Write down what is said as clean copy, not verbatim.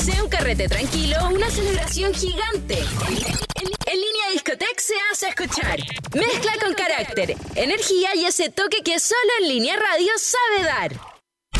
Sea un carrete tranquilo o una celebración gigante. En Línea Discotec se hace escuchar. Mezcla con carácter, energía y ese toque que solo En Línea Radio sabe dar.